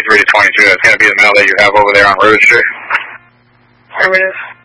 23 to 22. That's going to be the mail that you have over there on Road Street. Affirmative.